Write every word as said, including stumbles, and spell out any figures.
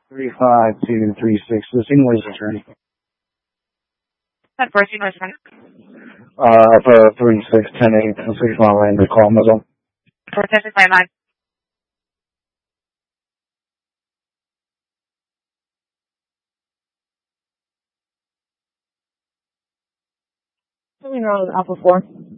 three five two three six. The single is attorney. That first English one. Uh, for three six ten eight six mile lane to call Muzzle. For Texas landline. Something wrong with Alpha four.